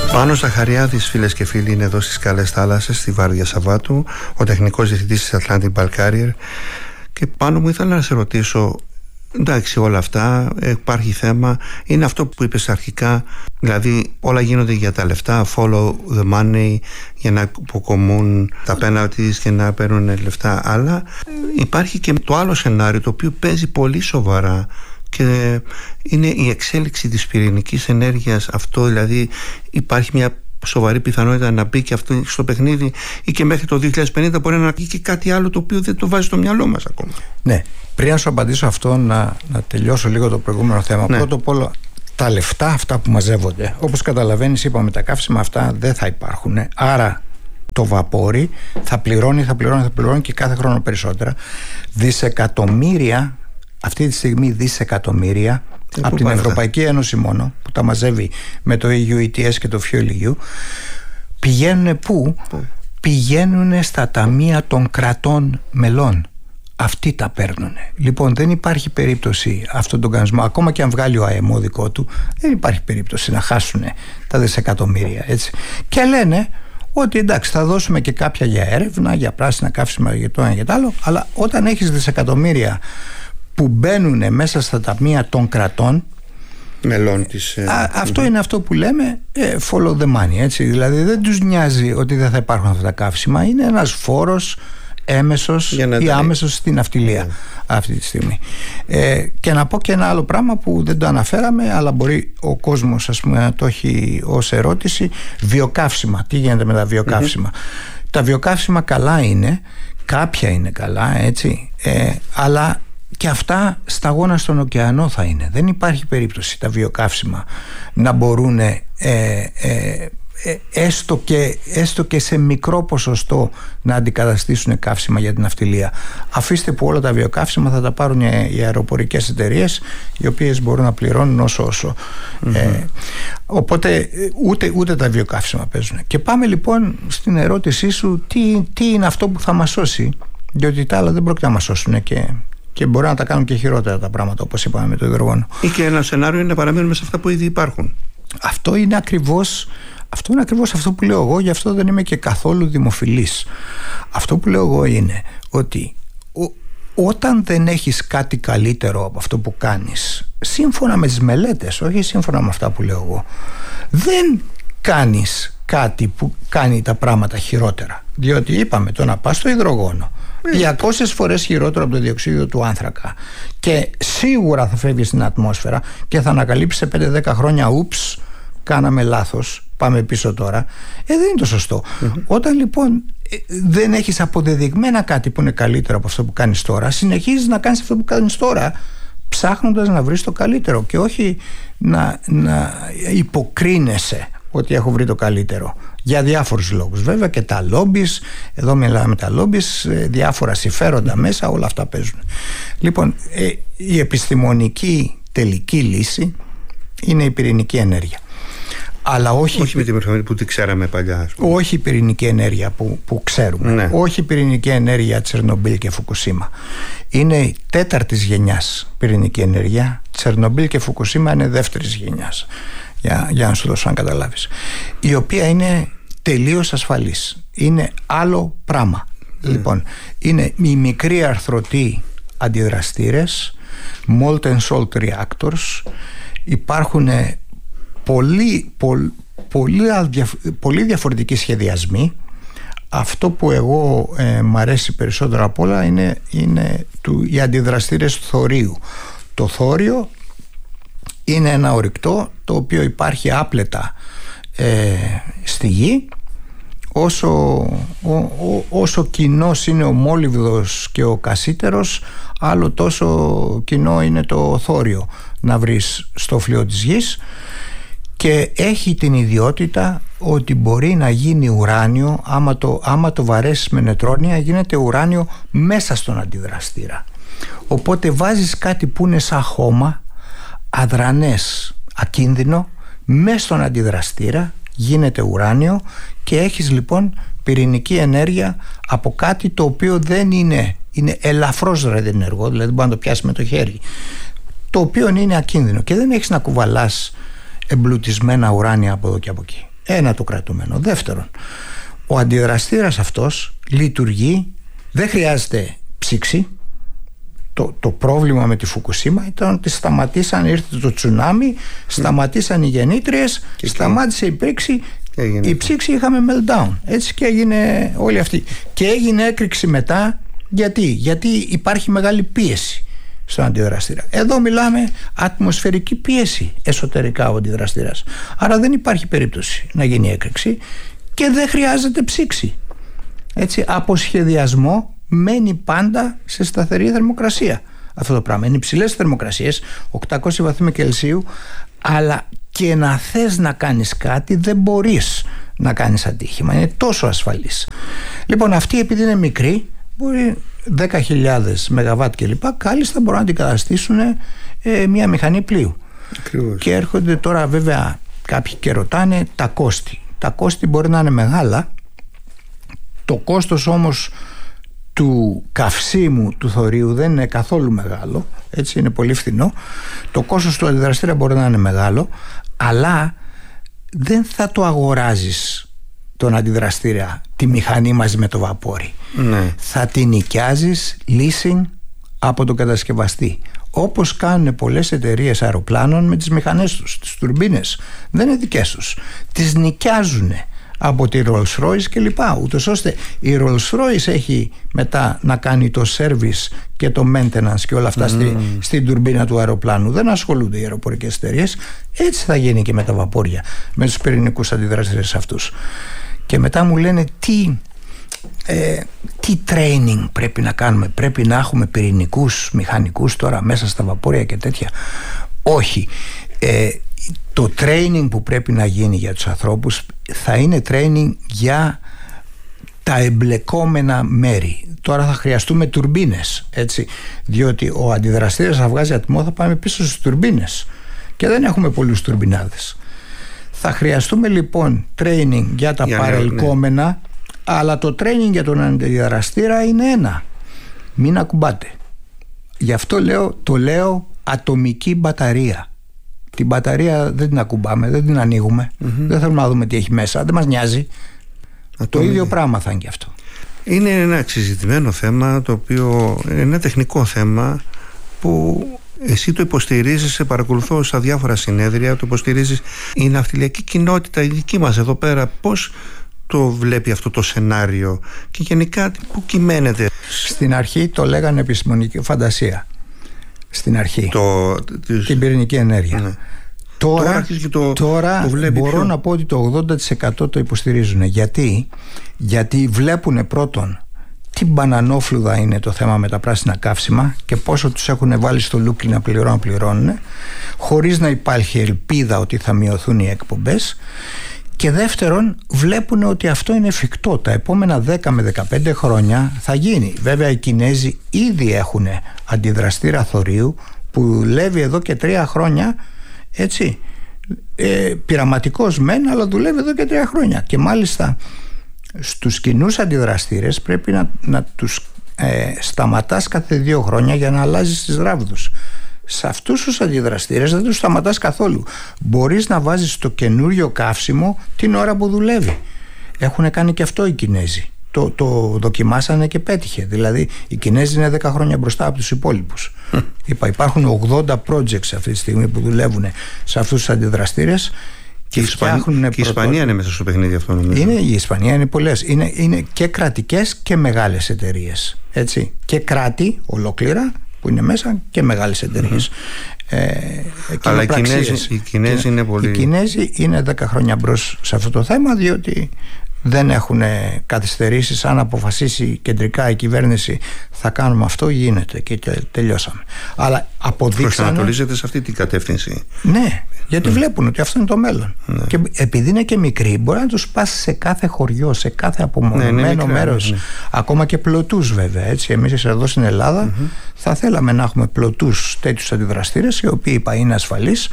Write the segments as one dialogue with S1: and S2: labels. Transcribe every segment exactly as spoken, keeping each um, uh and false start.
S1: Πάνος Ζαχαριάδης, φίλες και φίλοι, είναι εδώ στις Καλές Θάλασσες, στη Βάρδια Σαββάτου, ο τεχνικός διευθυντής της Atlantic Bulk Carrier. Και Πάνο μου, ήθελα να σε ρωτήσω, εντάξει, όλα αυτά, υπάρχει θέμα, είναι αυτό που είπες αρχικά, δηλαδή όλα γίνονται για τα λεφτά, follow the money, για να αποκομούν τα penalties και να παίρνουν λεφτά, αλλά υπάρχει και το άλλο σενάριο, το οποίο παίζει πολύ σοβαρά, και είναι η εξέλιξη της πυρηνικής ενέργειας. Αυτό δηλαδή, υπάρχει μια σοβαρή πιθανότητα να μπει και αυτό στο παιχνίδι, ή και μέχρι το δύο χιλιάδες πενήντα μπορεί να βγει και κάτι άλλο το οποίο δεν το βάζει στο μυαλό μας ακόμα.
S2: Ναι, πριν να σου απαντήσω αυτό, να, να τελειώσω λίγο το προηγούμενο θέμα. Ναι. Πρώτο απ' όλα, τα λεφτά αυτά που μαζεύονται, όπως καταλαβαίνεις, είπαμε, τα καύσιμα αυτά δεν θα υπάρχουν. Άρα το βαπόρι θα πληρώνει, θα πληρώνει, θα πληρώνει και κάθε χρόνο περισσότερα. Δισεκατομμύρια, αυτή τη στιγμή δισεκατομμύρια από την Ευρωπαϊκή Ένωση μόνο, που τα μαζεύει με το ι γιου ι τι ες και το FuelEU, πηγαίνουν πού? Που? Πηγαίνουν στα ταμεία των κρατών μελών. Αυτοί τα παίρνουν. Λοιπόν, δεν υπάρχει περίπτωση αυτόν τον κανονισμό, ακόμα και αν βγάλει ο ΑΕΜΟ δικό του, δεν υπάρχει περίπτωση να χάσουν τα δισεκατομμύρια, έτσι. Και λένε ότι εντάξει, θα δώσουμε και κάποια για έρευνα, για πράσινα καύσιμα, για το ένα και το άλλο, αλλά όταν έχεις δισεκατομμύρια που μπαίνουν μέσα στα ταμεία των κρατών
S1: μελών της,
S2: α, αυτό είναι αυτό που λέμε ε, follow the money, έτσι. Δηλαδή δεν τους νοιάζει ότι δεν θα υπάρχουν αυτά τα καύσιμα, είναι ένας φόρος έμεσος ή άμεσος στην ναυτιλία, yeah, αυτή τη στιγμή. ε, και να πω και ένα άλλο πράγμα που δεν το αναφέραμε, αλλά μπορεί ο κόσμος, ας πούμε, να το έχει ως ερώτηση. Βιοκαύσιμα, τι γίνεται με τα βιοκαύσιμα? Mm-hmm. Τα βιοκαύσιμα καλά είναι, κάποια είναι καλά, έτσι, ε, αλλά και αυτά σταγόνα στον ωκεανό θα είναι. Δεν υπάρχει περίπτωση τα βιοκαύσιμα να μπορούν ε, ε, ε, έστω, και, έστω και σε μικρό ποσοστό να αντικαταστήσουν καύσιμα για την ναυτιλία. Αφήστε που όλα τα βιοκαύσιμα θα τα πάρουν οι αεροπορικές εταιρείες, οι οποίες μπορούν να πληρώνουν όσο όσο. Mm-hmm. ε, οπότε ούτε, ούτε τα βιοκαύσιμα παίζουν. Και πάμε λοιπόν στην ερώτησή σου, τι, τι είναι αυτό που θα μας σώσει, διότι τα άλλα δεν πρόκειται να μας σώσουν και και μπορεί να τα κάνουν και χειρότερα τα πράγματα, όπως είπαμε με το υδρογόνο.
S1: Ή και ένα σενάριο είναι να παραμείνουμε σε αυτά που ήδη υπάρχουν.
S2: Αυτό είναι ακριβώς αυτό, είναι ακριβώς αυτό που λέω εγώ, γι' αυτό δεν είμαι και καθόλου δημοφιλής. Αυτό που λέω εγώ είναι ότι ο, όταν δεν έχεις κάτι καλύτερο από αυτό που κάνεις, σύμφωνα με τις μελέτες, όχι σύμφωνα με αυτά που λέω εγώ, δεν κάνεις κάτι που κάνει τα πράγματα χειρότερα. Διότι είπαμε, το να πας στο υδρογόνο διακόσιες φορές χειρότερο από το διοξείδιο του άνθρακα, και σίγουρα θα φεύγει στην ατμόσφαιρα και θα ανακαλύψει σε πέντε δέκα χρόνια, ούψ, κάναμε λάθος, πάμε πίσω τώρα. Ε, δεν είναι το σωστό. Mm-hmm. Όταν λοιπόν δεν έχεις αποδεδειγμένα κάτι που είναι καλύτερο από αυτό που κάνεις τώρα, συνεχίζεις να κάνεις αυτό που κάνεις τώρα, ψάχνοντας να βρεις το καλύτερο, και όχι να, να υποκρίνεσαι ότι έχω βρει το καλύτερο. Για διάφορους λόγους. Βέβαια και τα λόμπις, εδώ μιλάμε τα λόμπις, διάφορα συμφέροντα μέσα, όλα αυτά παίζουν. Λοιπόν, ε, η επιστημονική τελική λύση είναι η πυρηνική ενέργεια. Αλλά όχι,
S1: όχι με την πυρηνική που την ξέραμε παλιά, ας πούμε.
S2: Όχι η πυρηνική ενέργεια που, που ξέρουμε. Ναι. Όχι η πυρηνική ενέργεια Τσερνομπίλ και Φουκουσίμα. Είναι η τέταρτης γενιάς πυρηνική ενέργεια. Τσερνομπίλ και Φουκουσίμα είναι δεύτερης γενιάς. Για, για να σου δώσω να καταλάβεις. Η οποία είναι τελείως ασφαλής. Είναι άλλο πράγμα. Mm. Λοιπόν, είναι οι μικροί αρθρωτοί αντιδραστήρες, molten salt reactors. Υπάρχουν πολύ, πολύ, πολύ, πολύ διαφορετικοί σχεδιασμοί. Αυτό που εγώ ε, μ' αρέσει περισσότερο απ' όλα είναι, είναι του, οι αντιδραστήρες θωρίου. Το θόριο είναι ένα ορυκτό το οποίο υπάρχει άπλετα ε, στη γη. Όσο, ο, ο, όσο κοινός είναι ο μόλιβδος και ο κασίτερος, άλλο τόσο κοινό είναι το θόριο να βρεις στο φλοιό της γης, και έχει την ιδιότητα ότι μπορεί να γίνει ουράνιο. Άμα το, άμα το βαρέσεις με νετρόνια, γίνεται ουράνιο μέσα στον αντιδραστήρα. Οπότε βάζεις κάτι που είναι σαν χώμα, αδρανές, ακίνδυνο, μέσα στον αντιδραστήρα, γίνεται ουράνιο, και έχεις λοιπόν πυρηνική ενέργεια από κάτι το οποίο δεν είναι, είναι ελαφρώς ραδιενεργό, δηλαδή μπορεί να το πιάσει με το χέρι, το οποίο είναι ακίνδυνο, και δεν έχεις να κουβαλάς εμπλουτισμένα ουράνια από εδώ και από εκεί. Ένα το κρατούμενο. Δεύτερον, ο αντιδραστήρας αυτός λειτουργεί, δεν χρειάζεται ψήξη. Το, το πρόβλημα με τη Φουκουσίμα ήταν ότι σταματήσαν, ήρθε το τσουνάμι, σταματήσαν οι γεννήτριες, και σταμάτησε η ψήξη, η ψήξη, είχαμε meltdown. Έτσι και έγινε όλη αυτή. Και έγινε έκρηξη μετά. Γιατί? Γιατί υπάρχει μεγάλη πίεση στον αντιδραστήρα. Εδώ μιλάμε ατμοσφαιρική πίεση εσωτερικά ο αντιδραστήρας. Άρα δεν υπάρχει περίπτωση να γίνει έκρηξη και δεν χρειάζεται ψήξη. Έτσι, από σχεδιασμό μένει πάντα σε σταθερή θερμοκρασία αυτό το πράγμα. Είναι υψηλές θερμοκρασίες, οκτακόσιοι βαθμοί Κελσίου, αλλά και να θες να κάνεις κάτι δεν μπορείς να κάνεις ατύχημα. Είναι τόσο ασφαλής. Λοιπόν, αυτή επειδή είναι μικρή, μπορεί δέκα χιλιάδες μεγαβάτ κλπ. Κάλλιστα μπορούν να αντικαταστήσουν ε, μια μηχανή πλοίου. Ακριβώς. Και έρχονται τώρα βέβαια κάποιοι και ρωτάνε τα κόστη. Τα κόστη μπορεί να είναι μεγάλα. Το κόστος όμως του καυσίμου του θωρίου δεν είναι καθόλου μεγάλο. Έτσι, είναι πολύ φθηνό. Το κόστος του αντιδραστήρα μπορεί να είναι μεγάλο, αλλά δεν θα το αγοράζεις τον αντιδραστήρα, τη μηχανή μαζί με το βαπόρι. Ναι. Θα την νοικιάζεις leasing από τον κατασκευαστή, όπως κάνουν πολλές εταιρείες αεροπλάνων με τις μηχανές τους, τις τουρμπίνες. Δεν είναι δικές τους, τις νοικιάζουν από τη Rolls-Royce και λοιπά, ούτως ώστε η Rolls-Royce έχει μετά να κάνει το service και το maintenance και όλα αυτά mm. στη, στην τουρμπίνα του αεροπλάνου. Δεν ασχολούνται οι αεροπορικές εταιρείες. Έτσι θα γίνει και με τα βαπόρια, με τους πυρηνικούς αντιδραστήρες αυτούς. Και μετά μου λένε τι, ε, τι training πρέπει να κάνουμε. Πρέπει να έχουμε πυρηνικούς μηχανικούς τώρα μέσα στα βαπόρια και τέτοια. Όχι. ε, Το training που πρέπει να γίνει για τους ανθρώπους θα είναι training για τα εμπλεκόμενα μέρη. Τώρα θα χρειαστούμε τουρμπίνες, έτσι, διότι ο αντιδραστήρας θα βγάζει ατμό, θα πάμε πίσω στις τουρμπίνες και δεν έχουμε πολλούς τουρμπινάδες. Θα χρειαστούμε λοιπόν training για τα για παρελκόμενα, ναι. Αλλά το training για τον αντιδραστήρα είναι ένα. Μην ακουμπάτε. Γι' αυτό λέω, το λέω ατομική μπαταρία. Την μπαταρία δεν την ακουμπάμε, δεν την ανοίγουμε, mm-hmm. δεν θέλουμε να δούμε τι έχει μέσα, δεν μας νοιάζει. Ατομική. Το ίδιο πράγμα θα είναι και αυτό.
S1: Είναι ένα συζητημένο θέμα, το οποίο είναι ένα τεχνικό θέμα που εσύ το υποστηρίζεις, σε παρακολουθώ στα διάφορα συνέδρια, το υποστηρίζεις. Η ναυτιλιακή κοινότητα, η δική μας εδώ πέρα, πώς το βλέπει αυτό το σενάριο και γενικά πού κυμαίνεται?
S2: Στην αρχή το λέγανε επιστημονική φαντασία. Στην αρχή
S1: το,
S2: την πυρηνική ενέργεια, ναι. Τώρα,
S1: το,
S2: τώρα
S1: το
S2: μπορώ
S1: πιο...
S2: να πω ότι το ογδόντα τοις εκατό το υποστηρίζουν. Γιατί, γιατί βλέπουν πρώτον τι μπανανόφλουδα είναι το θέμα με τα πράσινα καύσιμα και πόσο τους έχουν βάλει στο λούκι να πληρώνουν, πληρώνουν χωρίς να υπάρχει ελπίδα ότι θα μειωθούν οι εκπομπές. Και δεύτερον, βλέπουν ότι αυτό είναι εφικτό. Τα επόμενα δέκα με δεκαπέντε χρόνια θα γίνει. Βέβαια οι Κινέζοι ήδη έχουν αντιδραστήρα θωρίου που δουλεύει εδώ και τρία χρόνια, έτσι, ε, πειραματικός μεν, αλλά δουλεύει εδώ και τρία χρόνια. Και μάλιστα στους κοινούς αντιδραστήρες πρέπει να, να τους ε, σταματάς κάθε δύο χρόνια για να αλλάζεις τις ράβδους. Σε αυτούς τους αντιδραστήρες δεν τους σταματάς καθόλου. Μπορείς να βάζεις το καινούριο καύσιμο την ώρα που δουλεύει. Έχουν κάνει και αυτό οι Κινέζοι. Το, το δοκιμάσανε και πέτυχε. Δηλαδή οι Κινέζοι είναι δέκα χρόνια μπροστά από τους υπόλοιπους. Είπα, υπάρχουν ογδόντα projects αυτή τη στιγμή που δουλεύουν σε αυτούς τους αντιδραστήρες.
S1: Και, και, Ισπανία, και η Ισπανία είναι μέσα στο παιχνίδι αυτό, νομίζω.
S2: Είναι, η Ισπανία είναι πολλές. Είναι, είναι και κρατικές και μεγάλες εταιρείες. Έτσι. Και κράτη ολόκληρα που είναι μέσα και μεγάλες εταιρείες. Mm-hmm. Ε,
S1: Αλλά οι Κινέζοι, οι Κινέζοι είναι πολύ...
S2: Οι Κινέζοι είναι δέκα χρόνια μπρος σε αυτό το θέμα, διότι δεν έχουν καθυστερήσεις. Αν αποφασίσει κεντρικά η κυβέρνηση θα κάνουμε αυτό, γίνεται και τελειώσαμε. Αλλά αποδείξανε...
S1: Προσανατολίζεται σε αυτή την κατεύθυνση.
S2: Ναι, γιατί mm. βλέπουν ότι αυτό είναι το μέλλον. Ναι. Και επειδή είναι και μικροί, μπορεί να τους πάσει σε κάθε χωριό, σε κάθε απομονωμένο ναι, μέρος. Ναι. Ακόμα και πλωτούς βέβαια. Έτσι. Εμείς εδώ στην Ελλάδα mm-hmm. θα θέλαμε να έχουμε πλωτούς τέτοιους αντιδραστήρες, οι οποίοι είπα είναι ασφαλείς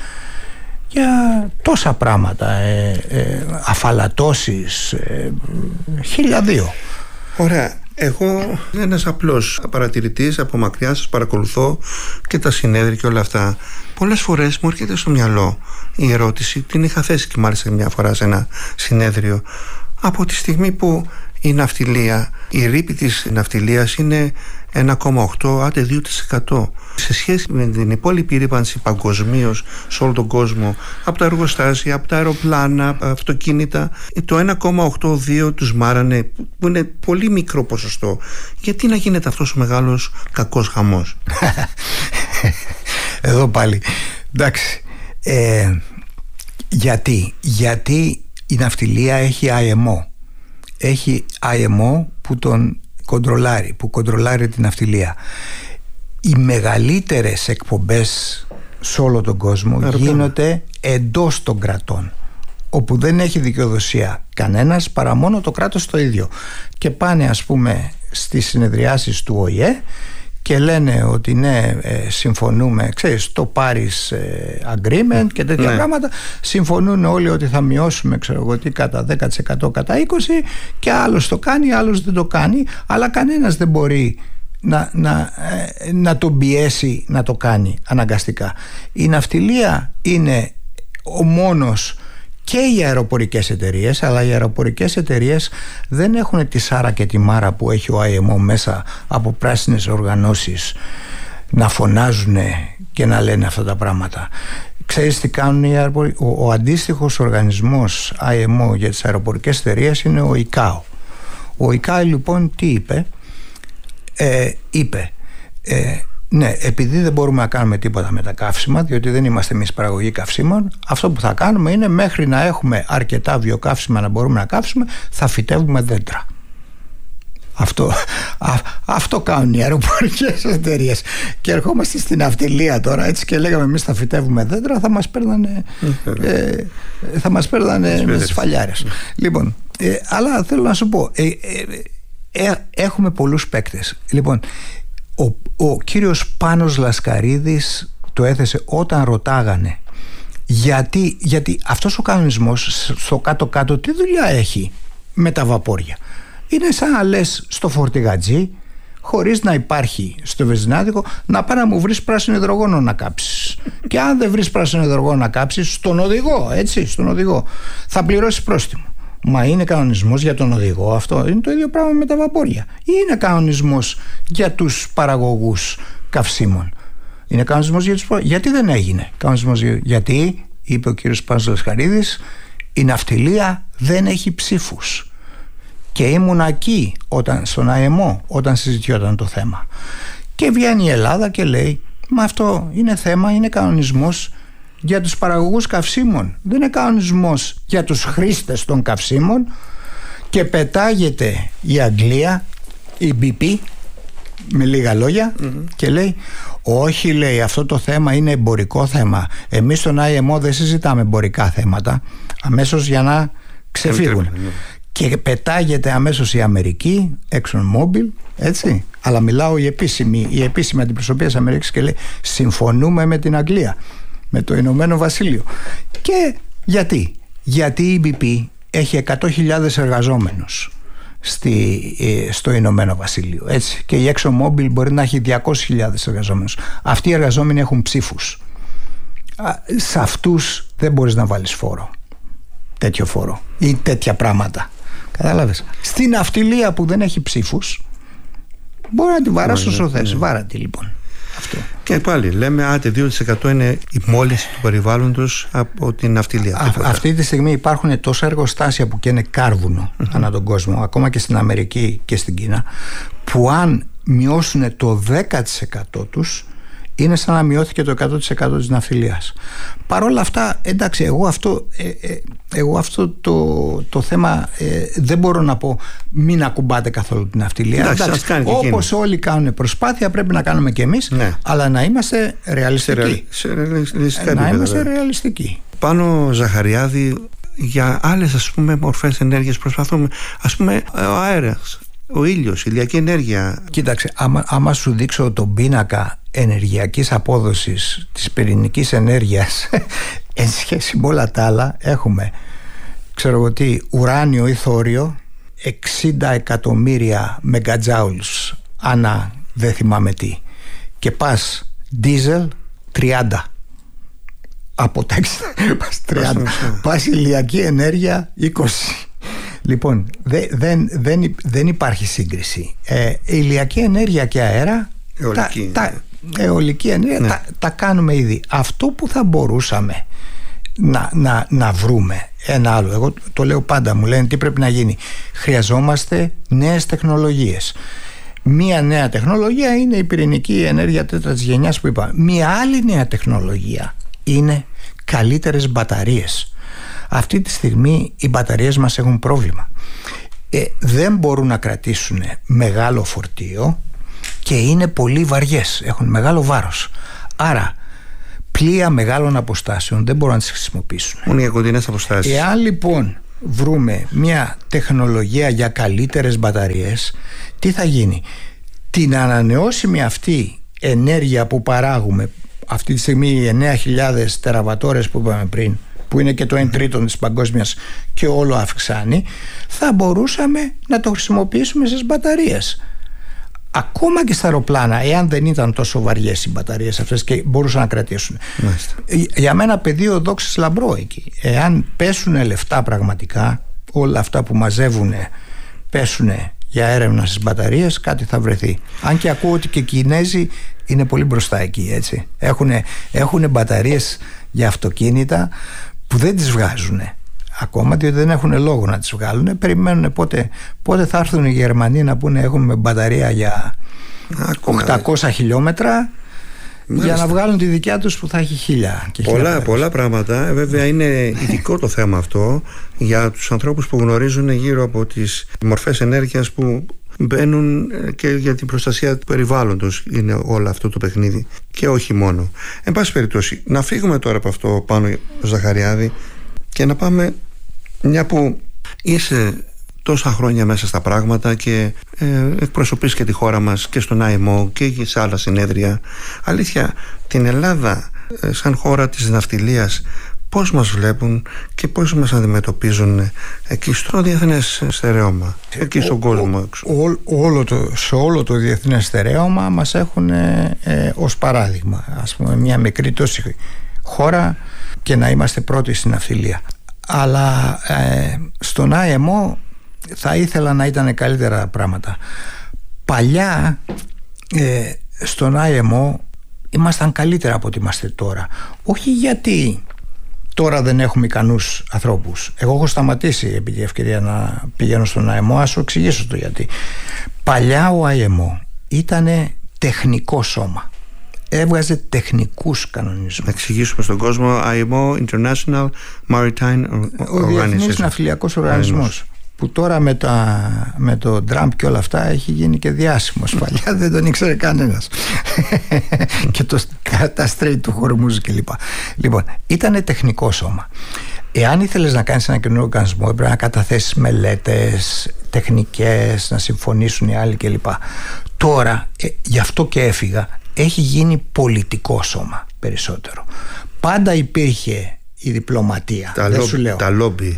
S2: για τόσα πράγματα, ε, ε, αφαλατώσεις, ε, χίλια δύο.
S1: Ωραία. Εγώ είμαι ένας απλός παρατηρητής, από μακριά σας παρακολουθώ και τα συνέδρια και όλα αυτά. Πολλές φορές μου έρχεται στο μυαλό η ερώτηση, την είχα θέσει και μάλιστα μια φορά σε ένα συνέδριο, από τη στιγμή που η ναυτιλία, η ρήπη της ναυτιλίας είναι ένα κόμμα οκτώ άντε δύο τοις εκατό σε σχέση με την υπόλοιπη ρήπανση παγκοσμίως σε όλο τον κόσμο, από τα εργοστάσια, από τα αεροπλάνα, από τα αυτοκίνητα, το ένα κόμμα ογδόντα δύο τους μάρανε, που είναι πολύ μικρό ποσοστό. Γιατί να γίνεται αυτός ο μεγάλος κακός χαμός?
S2: Εδώ πάλι εντάξει, ε, γιατί γιατί η ναυτιλία έχει άι εμ ο, έχει άι εμ ο που τον κοντρολάρει, που κοντρολάρει την ναυτιλία. Οι μεγαλύτερες εκπομπές σε όλο τον κόσμο Αεροπλάνα. γίνονται εντός των κρατών, όπου δεν έχει δικαιοδοσία κανένας παρά μόνο το κράτος το ίδιο, και πάνε ας πούμε στις συνεδριάσεις του Ο Η Ε και λένε ότι ναι, ε, συμφωνούμε, ξέρεις, το Paris Agreement και τέτοια ναι. πράγματα. Συμφωνούν όλοι ότι θα μειώσουμε, ξέρω εγώ τι, κατά δέκα τοις εκατό, κατά είκοσι τοις εκατό, και άλλος το κάνει, άλλος δεν το κάνει, αλλά κανένας δεν μπορεί να, να, ε, να τον πιέσει να το κάνει αναγκαστικά. Η ναυτιλία είναι ο μόνος, και οι αεροπορικές εταιρείες, αλλά οι αεροπορικές εταιρείες δεν έχουν τη σάρα και τη μάρα που έχει ο άι εμ ο μέσα από πράσινες οργανώσεις να φωνάζουν και να λένε αυτά τα πράγματα. Ξέρεις τι κάνουν οι αεροπορικές? Ο, ο αντίστοιχος οργανισμός άι εμ ο για τις αεροπορικές εταιρείες είναι ο άι κέι έι. Ο άι κέι έι λοιπόν τι είπε? Ε, είπε ε, ναι, επειδή δεν μπορούμε να κάνουμε τίποτα με τα καύσιμα, διότι δεν είμαστε εμείς παραγωγή καυσίμων, αυτό που θα κάνουμε είναι, μέχρι να έχουμε αρκετά βιοκαύσιμα να μπορούμε να καύσουμε, θα φυτεύουμε δέντρα. Αυτό, α, αυτό κάνουν οι αεροπορικές εταιρείες. Και ερχόμαστε στην ναυτιλία τώρα, έτσι, και λέγαμε εμείς θα φυτεύουμε δέντρα, θα μας παίρνανε, ε, θα μας παίρνανε με σφαλιάρες. Λοιπόν, ε, αλλά θέλω να σου πω, ε, ε, ε, έχουμε πολλούς παίκτες. Λοιπόν, Ο, ο κύριος Πάνος Λασκαρίδης το έθεσε όταν ρωτάγανε γιατί, γιατί αυτός ο κανονισμός στο κάτω-κάτω τι δουλειά έχει με τα βαπόρια. Είναι σαν να λες στο φορτηγατζή, χωρίς να υπάρχει στο βενζινάδικο, να πάει να μου βρεις πράσινο υδρογόνο να κάψεις, και αν δεν βρεις πράσινο υδρογόνο να κάψεις, στον οδηγό, έτσι, στον οδηγό θα πληρώσεις πρόστιμο. Μα είναι κανονισμός για τον οδηγό αυτό? Είναι το ίδιο πράγμα με τα βαπόρια. Ή είναι κανονισμός για τους παραγωγούς καυσίμων? Είναι κανονισμός για τους παραγωγούς. Γιατί δεν έγινε κανονισμός? Γιατί, είπε ο κύριος Πάνος Λασκαρίδης, η ναυτιλία δεν έχει ψήφους. Και ήμουν εκεί όταν, στον άι εμ ο, όταν συζητιόταν το θέμα. Και βγαίνει η Ελλάδα και λέει, μα αυτό είναι θέμα, είναι κανονισμός για τους παραγωγούς καυσίμων, δεν είναι κανονισμός για τους χρήστες των καυσίμων. Και πετάγεται η Αγγλία, η μπι πι, με λίγα λόγια, mm-hmm. και λέει, όχι, λέει, αυτό το θέμα είναι εμπορικό θέμα. Εμείς στον άι εμ ο δεν συζητάμε εμπορικά θέματα, αμέσως για να ξεφύγουν. Mm-hmm. Και πετάγεται αμέσως η Αμερική, ExxonMobil, έτσι, αλλά μιλάω η επίσημη, η επίσημη αντιπροσωπεία της Αμερικής, και λέει, συμφωνούμε με την Αγγλία, με το Ηνωμένο Βασίλειο. Και γιατί? Γιατί η μπι πι έχει εκατό χιλιάδες εργαζόμενους στη, στο Ηνωμένο Βασίλειο, έτσι, και η ExxonMobil μπορεί να έχει διακόσιες χιλιάδες εργαζόμενους. Αυτοί οι εργαζόμενοι έχουν ψήφους. Σε αυτούς δεν μπορείς να βάλεις φόρο, τέτοιο φόρο ή τέτοια πράγματα. Κατάλαβες? Στην ναυτιλία που δεν έχει ψήφους μπορεί να τη βαράς όσο θες. Βάρα τη λοιπόν. Αυτό.
S1: Και πάλι λέμε, άντε δύο τοις εκατό είναι η μόλυνση του περιβάλλοντος από την ναυτιλία.
S2: Α, αυτή τη στιγμή υπάρχουν τόσα εργοστάσια που καίνε κάρβουνο mm-hmm. ανά τον κόσμο, ακόμα και στην Αμερική και στην Κίνα, που αν μειώσουν το δέκα τοις εκατό τους, είναι σαν να μειώθηκε το εκατό τοις εκατό της ναυτιλίας. Παρ' όλα αυτά, εντάξει, εγώ αυτό, ε, ε, εγώ αυτό το, το θέμα ε, δεν μπορώ να πω μην ακουμπάτε καθόλου την ναυτιλία. Εντάξει, όπως όλοι κάνουν προσπάθεια, πρέπει να κάνουμε και εμείς, ναι. αλλά να είμαστε ρεαλιστικοί. Σε ρεα, σε ε, να είμαστε ρεαλιστικοί.
S1: Πάνω Ζαχαριάδη, για άλλες, ας πούμε, μορφές ενέργειας προσπαθούμε, ας πούμε, ο αέρας, ο ήλιος, η ηλιακή ενέργεια.
S2: Κοίταξε, άμα, άμα σου δείξω τον πίνακα ενεργειακής απόδοσης της πυρηνικής ενέργειας εν σχέση με όλα τα άλλα, έχουμε, ξέρω εγώ τι, ουράνιο ή θόριο εξήντα εκατομμύρια μεγατζάουλς ανά δεν θυμάμαι τι, και πας δίζελ τριάντα, από τα εξήντα πας τριάντα, πας ηλιακή ενέργεια είκοσι. Λοιπόν, δε, δεν, δεν, δεν υπάρχει σύγκριση. ε, ηλιακή ενέργεια και αέρα, αιωλική, τα, τα, αιωλική ενέργεια, ναι. τα, τα κάνουμε ήδη. Αυτό που θα μπορούσαμε να, να, να βρούμε ένα άλλο, εγώ το λέω πάντα, μου λένε τι πρέπει να γίνει. Χρειαζόμαστε νέες τεχνολογίες. Μία νέα τεχνολογία είναι η πυρηνική ενέργεια τέταρτης γενιάς που είπαμε. Μία άλλη νέα τεχνολογία είναι καλύτερες μπαταρίες. Αυτή τη στιγμή οι μπαταρίες μας έχουν πρόβλημα. Ε, δεν μπορούν να κρατήσουν μεγάλο φορτίο και είναι πολύ βαριές, έχουν μεγάλο βάρος. Άρα πλοία μεγάλων αποστάσεων δεν μπορούν να τις χρησιμοποιήσουν.
S1: Μόνο για κοντινές αποστάσεις.
S2: Εάν λοιπόν βρούμε μια τεχνολογία για καλύτερες μπαταρίες, τι θα γίνει? Την ανανεώσιμη αυτή ενέργεια που παράγουμε, αυτή τη στιγμή οι εννέα χιλιάδες τεραβατόρες που είπαμε πριν, που είναι και το ένα τρίτο της παγκόσμιας και όλο αυξάνει, θα μπορούσαμε να το χρησιμοποιήσουμε στις μπαταρίες. Ακόμα και στα αεροπλάνα, εάν δεν ήταν τόσο βαριές οι μπαταρίες αυτές και μπορούσαν να κρατήσουν. Μάλιστα. Για μένα πεδίο δόξης λαμπρό εκεί. Εάν πέσουν λεφτά πραγματικά, όλα αυτά που μαζεύουν πέσουν για έρευνα στις μπαταρίες, κάτι θα βρεθεί. Αν και ακούω ότι και οι Κινέζοι είναι πολύ μπροστά εκεί, έτσι. Έχουν, έχουν μπαταρίες για αυτοκίνητα που δεν τις βγάζουν ακόμα, διότι δεν έχουν λόγο να τις βγάλουν. Περιμένουν πότε, πότε θα έρθουν οι Γερμανοί να πούνε έχουμε μπαταρία για ακόμα οκτακόσια χιλιόμετρα. Μάλιστα. Για να βγάλουν τη δικιά τους που θα έχει χίλια και
S1: πολλά, πολλά πράγματα. Βέβαια είναι ειδικό το θέμα αυτό για τους ανθρώπους που γνωρίζουν γύρω από τις μορφές ενέργειας που μπαίνουν, και για την προστασία του περιβάλλοντος είναι όλο αυτό το παιχνίδι και όχι μόνο. Εν πάση περιπτώσει, να φύγουμε τώρα από αυτό, Πάνο Ζαχαριάδη, και να πάμε, μια που είσαι τόσα χρόνια μέσα στα πράγματα και ε, εκπροσωπείς και τη χώρα μας και στον άι εμ ο και σε άλλα συνέδρια. Αλήθεια, την Ελλάδα ε, σαν χώρα της ναυτιλίας, πώς μας βλέπουν και πώς μας αντιμετωπίζουν εκεί στο διεθνές στερέωμα, εκεί στον ο, κόσμο
S2: ο, ο, όλο το, σε όλο το διεθνές στερέωμα μας έχουν ε, ε, ως παράδειγμα, ας πούμε, μια μικρή τόση χώρα και να είμαστε πρώτοι στην ναυτιλία. Αλλά ε, στον άι εμ ο θα ήθελα να ήταν καλύτερα πράγματα. Παλιά ε, στον άι εμ ο ήμασταν καλύτερα από ό,τι είμαστε τώρα. Όχι γιατί τώρα δεν έχουμε ικανούς ανθρώπους. Εγώ έχω σταματήσει επί τη ευκαιρία να πηγαίνω στον άι εμ ο. Ας σου εξηγήσω το γιατί. Παλιά ο άι εμ ο ήταν τεχνικό σώμα. Έβγαζε τεχνικούς κανονισμούς.
S1: Να εξηγήσουμε στον κόσμο, άι εμ ο, International Maritime Organization.
S2: Ο Διεθνής Ναυτιλιακός Οργανισμός, που τώρα με, τα, με το Τραμπ και όλα αυτά έχει γίνει και διάσημος. Παλιά δεν τον ήξερε κανένας. Και το, τα στρέιτ του Χορμούζ κλπ. Λοιπόν, ήτανε τεχνικό σώμα. Εάν ήθελες να κάνεις ένα καινούριο οργανισμό, έπρεπε να καταθέσεις μελέτες τεχνικές, να συμφωνήσουν οι άλλοι κλπ. Τώρα, ε, γι' αυτό και έφυγα, έχει γίνει πολιτικό σώμα περισσότερο. Πάντα υπήρχε η διπλωματία.
S1: Τα,
S2: δεν
S1: λο,
S2: σου λέω.
S1: τα λόμπι.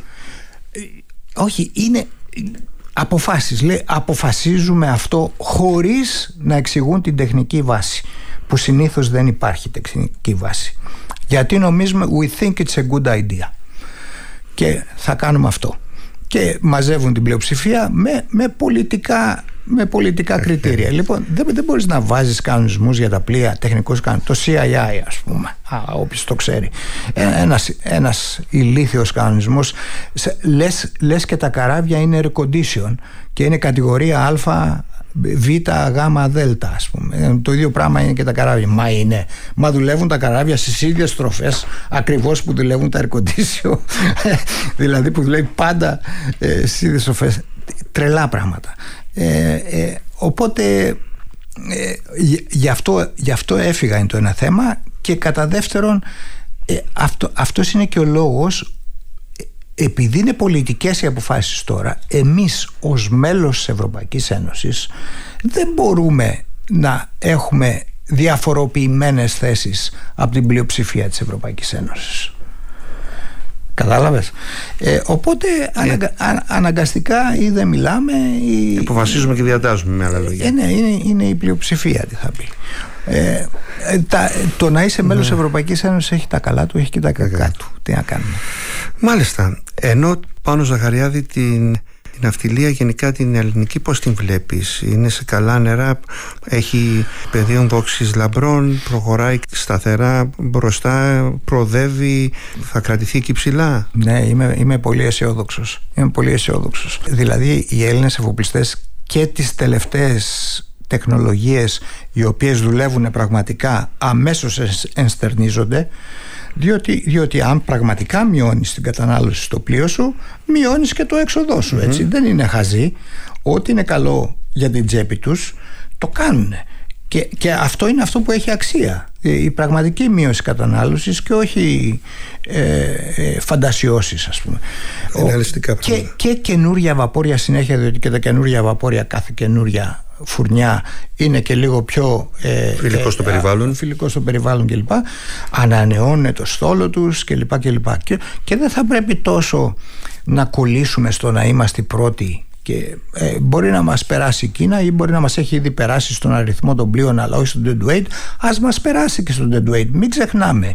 S2: Όχι, είναι αποφάσεις. Λέει, αποφασίζουμε αυτό χωρίς να εξηγούν την τεχνική βάση, που συνήθως δεν υπάρχει τεχνική βάση. Γιατί νομίζουμε we think it's a good idea και θα κάνουμε αυτό. Και μαζεύουν την πλειοψηφία με, με πολιτικά, με πολιτικά κριτήρια. Λοιπόν, δεν, δεν μπορείς να βάζεις κανονισμούς για τα πλοία, τεχνικούς κανονισμούς. Το σι άι άι, ας πούμε, α, όποιος το ξέρει. Ένας, ένας ηλίθιος κανονισμός. Λες, λες και τα καράβια είναι air condition και είναι κατηγορία Α, Β, Γ, Δ, ας πούμε. Το ίδιο πράγμα είναι και τα καράβια. Μα είναι. Μα δουλεύουν τα καράβια στις ίδιες στροφές ακριβώς που δουλεύουν τα air condition. Δηλαδή που δουλεύει πάντα ε, στις ίδιες στροφές. Τρελά πράγματα. Ε, ε, οπότε ε, γι, αυτό, γι' αυτό έφυγα είναι το ένα θέμα, και κατά δεύτερον ε, αυτό, αυτός είναι και ο λόγος, επειδή είναι πολιτικές οι αποφάσεις τώρα, εμείς ως μέλος της Ευρωπαϊκής Ένωσης δεν μπορούμε να έχουμε διαφοροποιημένες θέσεις από την πλειοψηφία της Ευρωπαϊκής Ένωσης. Κατάλαβες. Ε, οπότε ε, αναγκα, α, αναγκαστικά ή δεν μιλάμε ή...
S1: Αποφασίζουμε και διατάζουμε, με άλλα λόγια.
S2: Ε, ναι, είναι, είναι η πλειοψηφία, τι θα πει. Ε, τα, το να είσαι μέλος ναι. Ευρωπαϊκής Ένωσης έχει τα καλά του, έχει και τα κακά του. Τι να κάνουμε.
S1: Μάλιστα. Ενώ Πάνο Ζαχαριάδη την... την ναυτιλία γενικά την ελληνική πώς την βλέπεις? Είναι σε καλά νερά, έχει πεδίο δόξης λαμπρών, προχωράει σταθερά μπροστά, προοδεύει, θα κρατηθεί εκεί ψηλά?
S2: Ναι, είμαι, είμαι πολύ αισιόδοξος. Είμαι πολύ αισιόδοξος. Δηλαδή οι Έλληνες εφοπλιστές και τις τελευταίες τεχνολογίες οι οποίες δουλεύουν πραγματικά αμέσως ενστερνίζονται. Διότι, διότι αν πραγματικά μειώνεις την κατανάλωση στο πλοίο σου, μειώνεις και το έξοδό σου, έτσι. Mm-hmm. Δεν είναι χαζί. Ό,τι είναι καλό για την τσέπη τους το κάνουν. Και, και αυτό είναι αυτό που έχει αξία. Η πραγματική μείωση κατανάλωσης και όχι ε, ε, φαντασιώσεις, ας πούμε.
S1: Ρεαλιστικά
S2: και, και καινούρια βαπόρια συνέχεια, διότι και τα καινούρια βαπόρια, κάθε καινούρια φουρνιά είναι και λίγο πιο ε,
S1: φιλικό στο ε, περιβάλλον,
S2: φιλικό στο περιβάλλον κλπ. Ανανεώνουν το στόλο τους κλπ. κλπ. Και, και δεν θα πρέπει τόσο να κολλήσουμε στο να είμαστε πρώτοι. Και, ε, μπορεί να μας περάσει η Κίνα ή μπορεί να μας έχει ήδη περάσει στον αριθμό των πλοίων, αλλά όχι στον deadweight. Ας μας περάσει και στον deadweight. Μην ξεχνάμε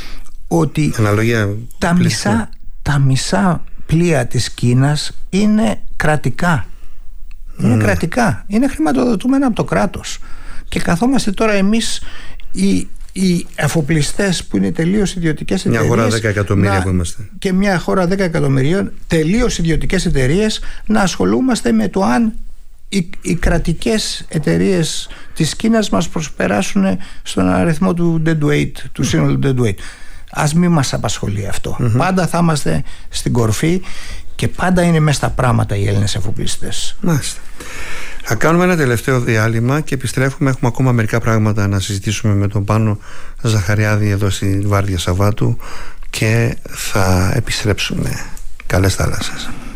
S2: ότι
S1: Αναλογία
S2: τα μισά, τα μισά πλοία της Κίνας είναι κρατικά. Είναι mm. κρατικά, είναι χρηματοδοτούμενα από το κράτος. Και καθόμαστε τώρα εμείς οι, οι εφοπλιστές που είναι τελείως ιδιωτικές εταιρείες.
S1: Μια χώρα δέκα εκατομμύρια να, που είμαστε.
S2: Και μια χώρα δέκα εκατομμυρίων, τελείως ιδιωτικές εταιρείες, να ασχολούμαστε με το αν οι, οι κρατικές εταιρείες της Κίνας μας προσπεράσουν στον αριθμό του deadweight, του σύνολου deadweight. Ας μην μας απασχολεί αυτό. Mm-hmm. Πάντα θα είμαστε στην κορφή. Και πάντα είναι μέσα στα πράγματα οι Έλληνες εφοπλιστές.
S1: Μάλιστα. Θα κάνουμε ένα τελευταίο διάλειμμα και επιστρέφουμε. Έχουμε ακόμα μερικά πράγματα να συζητήσουμε με τον Πάνο Ζαχαριάδη εδώ στη Βάρδια Σαββάτου και θα επιστρέψουμε. Καλές θάλασσες.